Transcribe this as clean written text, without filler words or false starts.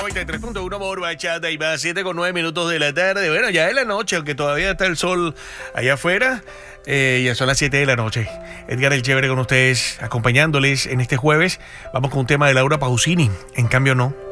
93.1 por Bachata y más 7:09 de la tarde. Bueno, ya es la noche, aunque todavía está el sol allá afuera. Ya son las 7 de la noche. Edgar el Chévere con ustedes, acompañándoles en este jueves. Vamos con un tema de Laura Pausini. En cambio, no.